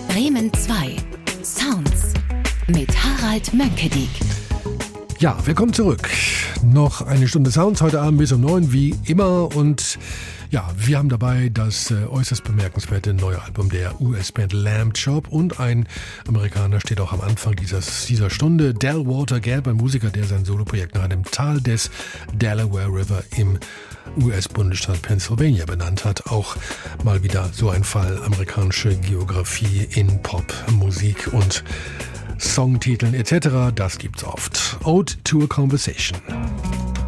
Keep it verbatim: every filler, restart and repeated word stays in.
Bremen zwei. Sounds mit Harald Mönckedik. Ja, willkommen zurück. Noch eine Stunde Sounds heute Abend bis um neun, wie immer. Und ja, wir haben dabei das äh, äußerst bemerkenswerte neue Album der U S-Band Lamb Chop. Und ein Amerikaner steht auch am Anfang dieses, dieser Stunde. Del Walter Gelb, ein Musiker, der sein Soloprojekt nach dem Tal des Delaware River im U S-Bundesstaat Pennsylvania benannt hat. Auch mal wieder so ein Fall amerikanische Geografie in Pop, Musik und Songtiteln et cetera. Das gibt's oft. Ode to a Conversation.